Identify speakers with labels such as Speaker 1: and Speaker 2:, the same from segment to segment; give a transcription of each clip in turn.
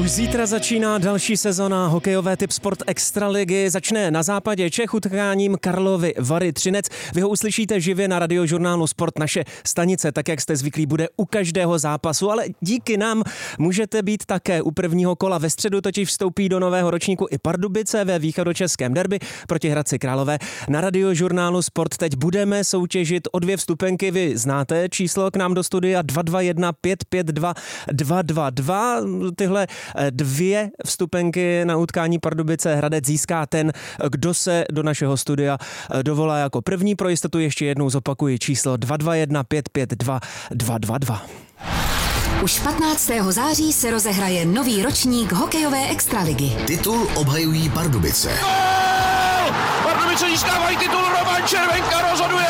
Speaker 1: Už zítra začíná další sezona hokejové Tip Sport Extraligy. Začne na západě Čech utkáním Karlovy Vary Třinec. Vy ho uslyšíte živě na Radiožurnálu Sport. Naše stanice, tak jak jste zvyklí, bude u každého zápasu, ale díky nám můžete být také u prvního kola. Ve středu totiž vstoupí do nového ročníku i Pardubice ve východočeském derby proti Hradci Králové. Na Radiožurnálu Sport teď budeme soutěžit o 2 vstupenky. Vy znáte číslo k nám do studia 221 552 222. Tyhle 2 vstupenky na utkání Pardubice Hradec získá ten, kdo se do našeho studia dovolá jako první. Pro jistotu ještě jednou zopakuji číslo 221 552 222.
Speaker 2: Už 15. září se rozehraje nový ročník hokejové extraligy.
Speaker 3: Titul obhajují Pardubice.
Speaker 4: Pardubice získávají titul, Roman Červenka rozhoduje.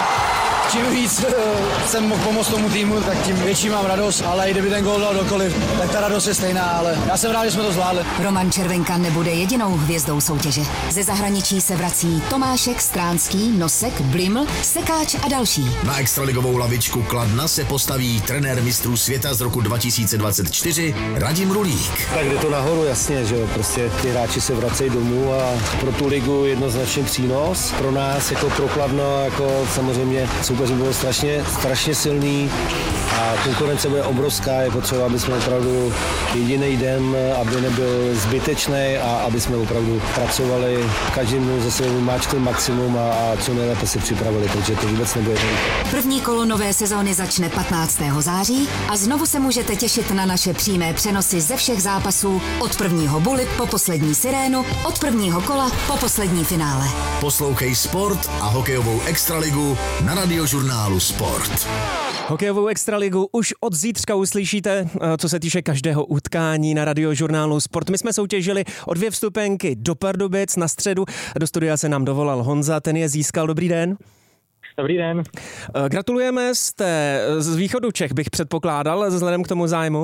Speaker 5: Čím víc jsem mohl pomoct tomu týmu, tak tím větší mám radost, ale i kdyby ten gól dal dokoliv, tak ta radost je stejná, ale já jsem rád, že jsme to zvládli.
Speaker 2: Roman Červenka nebude jedinou hvězdou soutěže. Ze zahraničí se vrací Tomášek, Stránský, Nosek, Bliml, Sekáč a další.
Speaker 3: Na extraligovou lavičku Kladna se postaví trenér mistrů světa z roku 2024 Radim Rulík.
Speaker 6: Tak jde to nahoru, jasně, že jo, prostě ty hráči se vracejí domů a pro tu ligu jednoznačně přínos. Pro nás jako pro Kladno, jako samozřejmě soupeři bylo strašně silný a konkurence bude obrovská, je potřeba, aby jsme opravdu jediný den, aby nebyl zbytečný a aby jsme opravdu pracovali každým dnem ze svým máčkem maximum a co nejlépe se připravili, protože to vůbec nebude.
Speaker 2: První kolo nové sezóny začne 15. září a znovu se můžete těšit na naše přímé přenosy ze všech zápasů od prvního buly po poslední sirénu, od prvního kola po poslední finále.
Speaker 3: Poslouchej Sport a hokejovou extraligu na Radiožurnálu Sport.
Speaker 1: Hokejovou extraligu už od zítřka uslyšíte, co se týče každého utkání na Radiožurnálu Sport. My jsme soutěžili o 2 vstupenky do Pardubic na středu. Do studia se nám dovolal Honza, ten je získal. Dobrý den.
Speaker 7: Dobrý den.
Speaker 1: Gratulujeme, jste z východu Čech, bych předpokládal, vzhledem k tomu zájmu.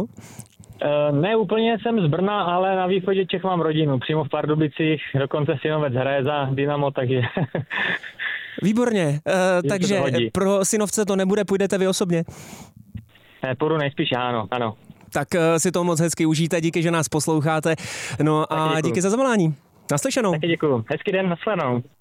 Speaker 7: Ne úplně jsem z Brna, ale na východě Čech mám rodinu, přímo v Pardubicích, dokonce synovec hraje za Dynamo, takže...
Speaker 1: Výborně, takže pro synovce to nebude, půjdete vy osobně?
Speaker 7: Půjdu nejspíš, ano.
Speaker 1: Tak si to moc hezky užijte, díky, že nás posloucháte, no a díky za zavolání. Naslyšenou.
Speaker 7: Taky děkuju, hezký den, nashledanou.